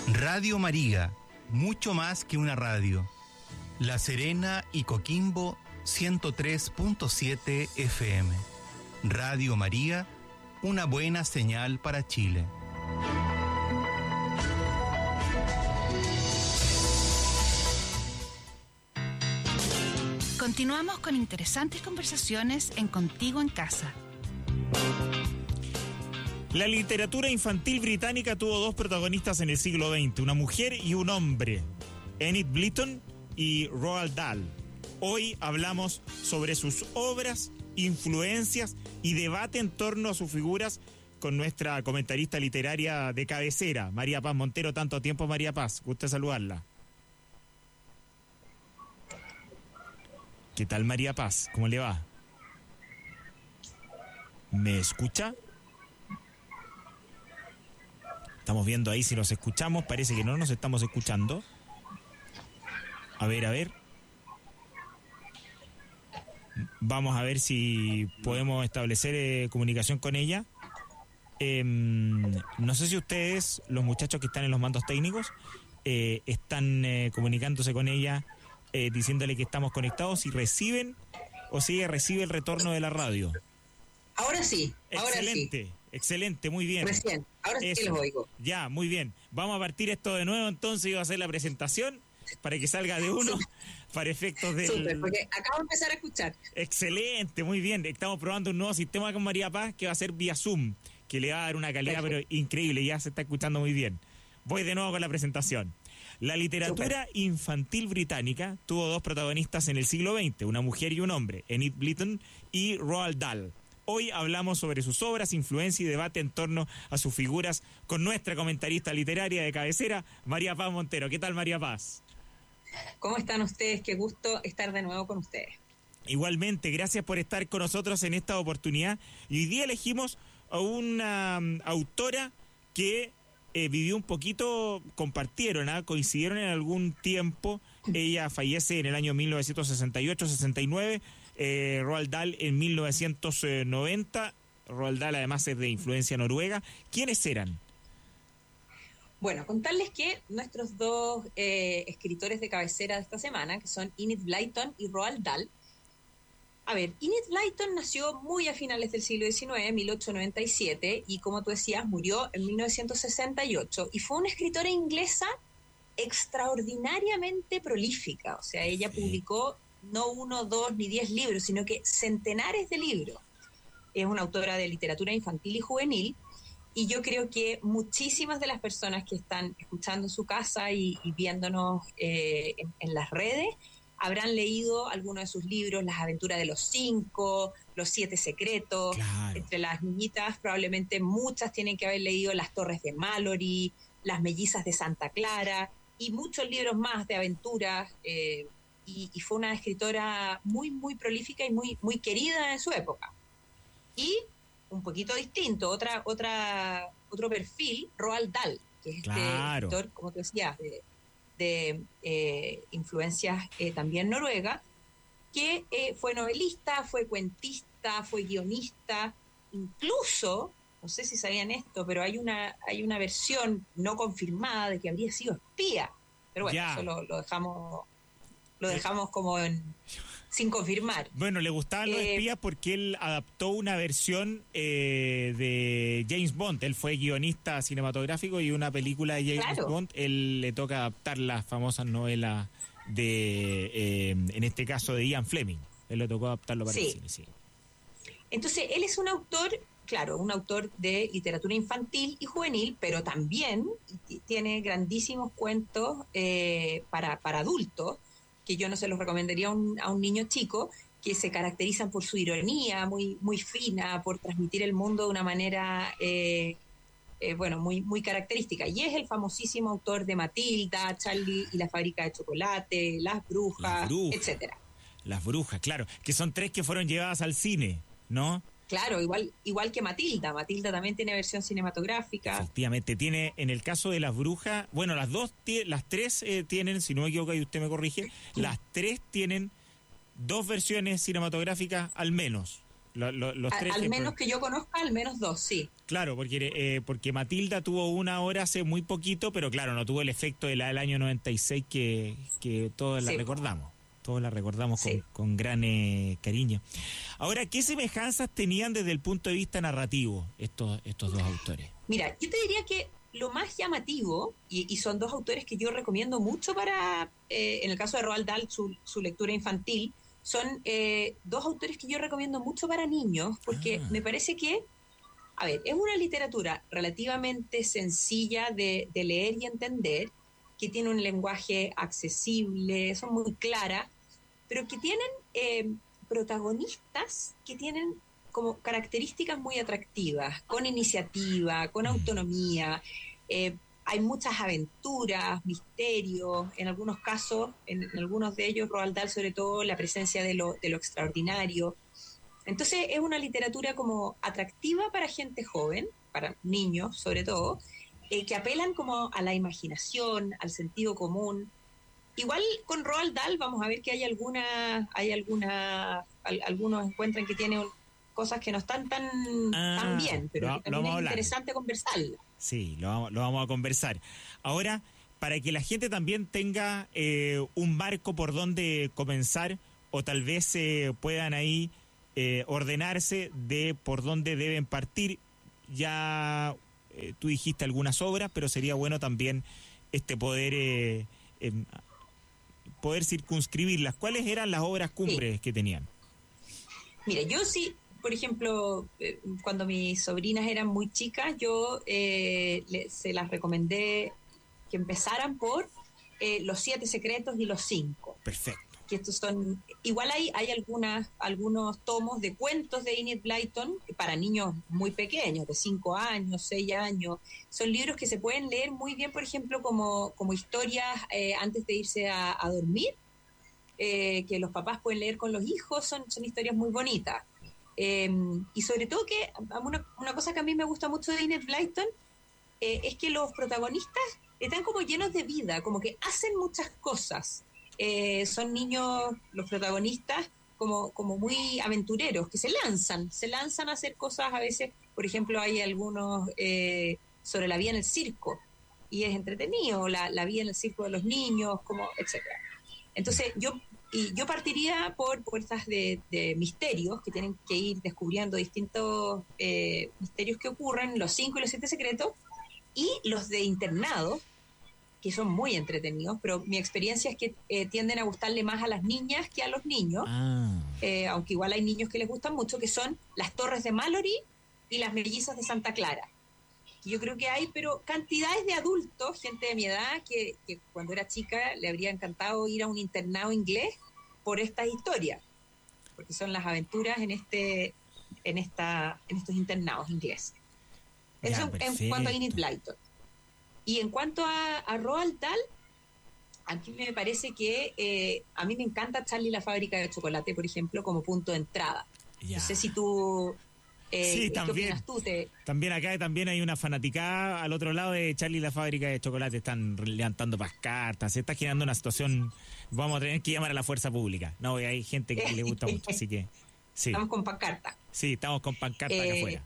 Radio María, mucho más que una radio. La Serena y Coquimbo 103.7 FM. Radio María, una buena señal para Chile. Continuamos con interesantes conversaciones en Contigo en Casa. La literatura infantil británica tuvo dos protagonistas en el siglo XX, una mujer y un hombre, Enid Blyton y Roald Dahl. Hoy hablamos sobre sus obras, influencias y debate en torno a sus figuras con nuestra comentarista literaria de cabecera, María Paz Montero. Tanto tiempo, María Paz, gusto saludarla. ¿Qué tal, María Paz? ¿Cómo le va? ¿Me escucha? Estamos viendo ahí si nos escuchamos. Parece que no nos estamos escuchando. A ver. Vamos a ver si podemos establecer comunicación con ella. No sé si ustedes, los muchachos que están en los mandos técnicos, están comunicándose con ella, diciéndole que estamos conectados, y recibe el retorno de la radio. Ahora sí, Excelente, muy bien. Recién, ahora sí que los oigo. Ya, muy bien. Vamos a partir esto de nuevo, entonces iba a hacer la presentación para que salga de uno, para efectos del... Súper, porque acabo de empezar a escuchar. Excelente, muy bien. Estamos probando un nuevo sistema con María Paz que va a ser vía Zoom, que le va a dar una calidad pero increíble, ya se está escuchando muy bien. Voy de nuevo con la presentación. La literatura infantil británica tuvo dos protagonistas en el siglo XX, una mujer y un hombre, Enid Blyton y Roald Dahl. Hoy hablamos sobre sus obras, influencia y debate en torno a sus figuras con nuestra comentarista literaria de cabecera, María Paz Montero. ¿Qué tal, María Paz? ¿Cómo están ustedes? Qué gusto estar de nuevo con ustedes. Igualmente, gracias por estar con nosotros en esta oportunidad. Y hoy día elegimos a una autora que vivió un poquito, coincidieron en algún tiempo. Ella fallece en el año 1968-69, Roald Dahl en 1990. Roald Dahl además es de influencia noruega. ¿Quiénes eran? Bueno, contarles que nuestros dos escritores de cabecera de esta semana, que son Enid Blyton y Roald Dahl. A ver, Enid Blyton nació muy a finales del siglo XIX, 1897, y como tú decías, murió en 1968, y fue una escritora inglesa extraordinariamente prolífica. O sea, ella publicó no 1, 2 ni 10 libros, sino que centenares de libros. Es una autora de literatura infantil y juvenil, y yo creo que muchísimas de las personas que están escuchando en su casa y viéndonos en las redes habrán leído alguno de sus libros, Las aventuras de los 5, Los 7 secretos. Claro. Entre las niñitas probablemente muchas tienen que haber leído Las torres de Malory, Las mellizas de Santa Clara y muchos libros más de aventuras, y fue una escritora muy, muy prolífica y muy, muy querida en su época. Y un poquito distinto, otro perfil, Roald Dahl, que es claro, este escritor, como tú decías, de influencias también noruega, que fue novelista, fue cuentista, fue guionista, incluso, no sé si sabían esto, pero hay una versión no confirmada de que habría sido espía, pero bueno, eso lo dejamos como sin confirmar. Bueno, le gustaban los espías porque él adaptó una versión de James Bond. Él fue guionista cinematográfico y una película de James Bond, él le toca adaptar las famosas novelas de, en este caso, de Ian Fleming. Él le tocó adaptarlo para el cine, sí. Entonces, él es un autor, claro, un autor de literatura infantil y juvenil, pero también tiene grandísimos cuentos para adultos, que yo no se los recomendaría a un niño chico, que se caracterizan por su ironía muy, muy fina, por transmitir el mundo de una manera muy, muy característica. Y es el famosísimo autor de Matilda, Charlie y la fábrica de chocolate, Las brujas, etcétera. Las brujas, claro, que son 3 que fueron llevadas al cine, ¿no? Claro, igual que Matilda. Matilda también tiene versión cinematográfica. Efectivamente, tiene, en el caso de Las brujas, bueno, las 3 tienen, si no me equivoco y usted me corrige, las 3 tienen 2 versiones cinematográficas al menos. Los tres Al menos que yo conozca, al menos 2, sí. Claro, porque Matilda tuvo una hora hace muy poquito, pero claro, no tuvo el efecto de la del año 96 que todos la recordamos. Todos la recordamos con gran cariño. Ahora, ¿qué semejanzas tenían desde el punto de vista narrativo estos dos autores? Mira, yo te diría que lo más llamativo, y son 2 autores que yo recomiendo mucho para, en el caso de Roald Dahl, su lectura infantil, son 2 autores que yo recomiendo mucho para niños, porque me parece que, a ver, es una literatura relativamente sencilla de leer y entender, que tiene un lenguaje accesible, son muy claras, pero que tienen protagonistas que tienen como características muy atractivas, con iniciativa, con autonomía. Hay muchas aventuras, misterios, en algunos casos, en algunos de ellos, Roald Dahl, sobre todo, la presencia de lo extraordinario. Entonces es una literatura como atractiva para gente joven, para niños sobre todo, que apelan como a la imaginación, al sentido común. Igual con Roald Dahl vamos a ver que algunos encuentran que tiene cosas que no están tan bien, pero que también es interesante conversarlas. Sí, lo vamos a conversar. Ahora, para que la gente también tenga un marco por donde comenzar, o tal vez puedan ahí ordenarse de por dónde deben partir, ya tú dijiste algunas obras, pero sería bueno también poder circunscribirlas. ¿Cuáles eran las obras cumbres que tenían? Mira, yo sí, por ejemplo, cuando mis sobrinas eran muy chicas, yo se las recomendé que empezaran por Los 7 secretos y Los 5. Perfecto. Que estos son, igual hay algunos tomos de cuentos de Enid Blyton para niños muy pequeños, de 5 años, 6 años. Son libros que se pueden leer muy bien, por ejemplo, como historias antes de irse a dormir, que los papás pueden leer con los hijos, son historias muy bonitas. Y sobre todo que una cosa que a mí me gusta mucho de Enid Blyton es que los protagonistas están como llenos de vida, como que hacen muchas cosas. Son niños, los protagonistas, como muy aventureros, que se lanzan a hacer cosas a veces. Por ejemplo, hay algunos sobre la vida en el circo, y es entretenido, la vida en el circo de los niños, como etcétera. Entonces, yo partiría por estas de misterios, que tienen que ir descubriendo distintos misterios que ocurren, Los 5 y Los 7 secretos, y los de internado, que son muy entretenidos, pero mi experiencia es que tienden a gustarle más a las niñas que a los niños, aunque igual hay niños que les gustan mucho, que son Las Torres de Mallory y Las Mellizas de Santa Clara. Yo creo que hay, pero cantidades de adultos, gente de mi edad, que cuando era chica le habría encantado ir a un internado inglés por estas historias, porque son las aventuras en estos internados ingleses. Eso en cuanto a Enid Blyton. Y en cuanto a Roald Dahl, aquí me parece que a mí me encanta Charlie y la fábrica de chocolate, por ejemplo, como punto de entrada. No sé si tú... sí, ¿qué opinas tú? También acá también hay una fanaticada al otro lado de Charlie y la fábrica de chocolate. Están levantando cartas, se está generando una situación. Vamos a tener que llamar a la fuerza pública. No, hay gente que le gusta mucho, así que sí. Estamos con pancarta. Sí, estamos con pancarta acá afuera.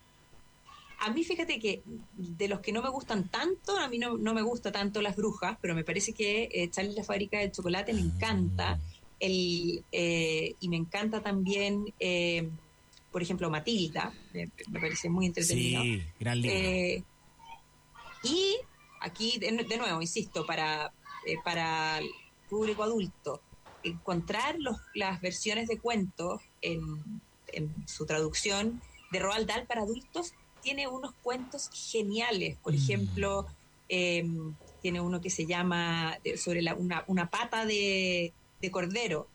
A mí, fíjate que de los que no me gustan tanto, a mí no me gusta tanto Las Brujas, pero me parece que Charlie y la fábrica de chocolate me encanta. Y me encanta también... por ejemplo, Matilda, me parece muy entretenido. Sí, gran libro. Y aquí, de nuevo, insisto, para el público adulto, encontrar las versiones de cuentos en su traducción de Roald Dahl para adultos, tiene unos cuentos geniales. Por ejemplo, tiene uno que se llama sobre una pata de cordero,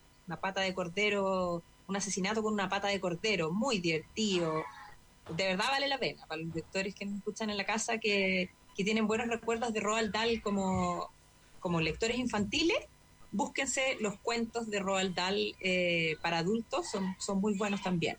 un asesinato con una pata de cordero, muy divertido. De verdad vale la pena para los lectores que nos escuchan en la casa, que tienen buenos recuerdos de Roald Dahl como lectores infantiles. Búsquense los cuentos de Roald Dahl para adultos, son muy buenos también.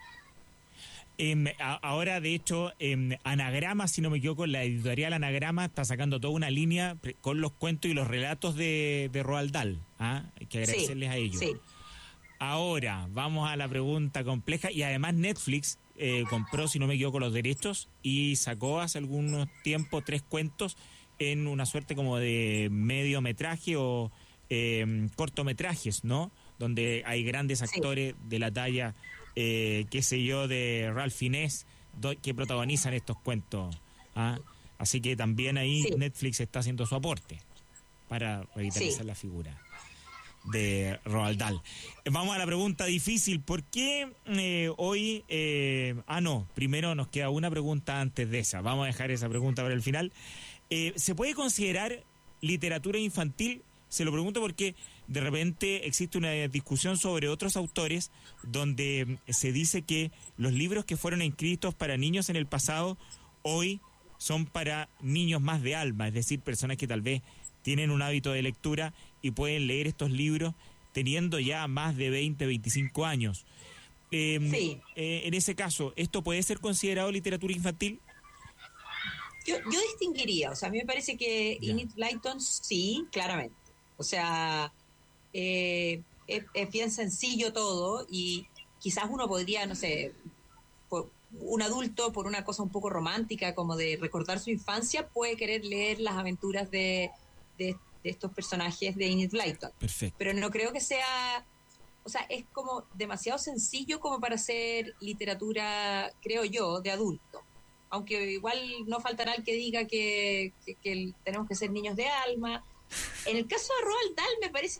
Ahora, de hecho, Anagrama, si no me equivoco, la editorial Anagrama está sacando toda una línea con los cuentos y los relatos de Roald Dahl. Hay que agradecerles a ellos. Sí. Ahora, vamos a la pregunta compleja. Y además Netflix compró, si no me equivoco, los derechos y sacó hace algunos tiempo 3 cuentos en una suerte como de mediometraje o cortometrajes, ¿no? Donde hay grandes actores de la talla, qué sé yo, de Ralph Fiennes, que protagonizan estos cuentos. ¿Ah? Así que también ahí Netflix está haciendo su aporte para revitalizar la figura de Roald Dahl. Vamos a la pregunta difícil. ¿Por qué hoy... no, primero nos queda una pregunta antes de esa. Vamos a dejar esa pregunta para el final. ¿Se puede considerar literatura infantil? Se lo pregunto porque de repente existe una discusión sobre otros autores donde se dice que los libros que fueron escritos para niños en el pasado hoy son para niños más de alma, es decir, personas que tal vez tienen un hábito de lectura y pueden leer estos libros teniendo ya más de 20, 25 años. En ese caso, ¿esto puede ser considerado literatura infantil? Yo distinguiría, o sea, a mí me parece que Enid Blyton sí, claramente. O sea, es bien sencillo todo y quizás uno podría, no sé, un adulto por una cosa un poco romántica como de recordar su infancia puede querer leer las aventuras de estos personajes de Enid Blyton. Perfecto. Pero no creo que sea, o sea, es como demasiado sencillo como para ser literatura, creo yo, de adulto. Aunque igual no faltará el que diga que tenemos que ser niños de alma. En el caso de Roald Dahl me parece